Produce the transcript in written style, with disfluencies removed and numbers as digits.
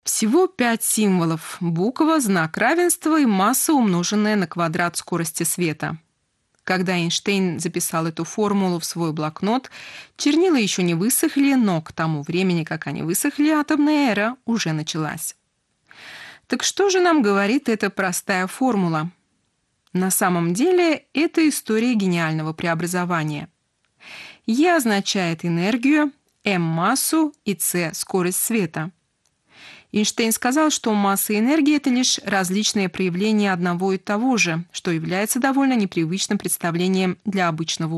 Всего 5 символов: буква, знак равенства и масса, умноженная на квадрат скорости света. Когда Эйнштейн записал эту формулу в свой блокнот, чернила еще не высохли, но к тому времени, как они высохли, атомная эра уже началась. Так что же нам говорит эта простая формула? На самом деле, это история гениального преобразования. Е означает энергию, М – массу и С – скорость света. Эйнштейн сказал, что масса и энергия – это лишь различные проявления одного и того же, что является довольно непривычным представлением для обычного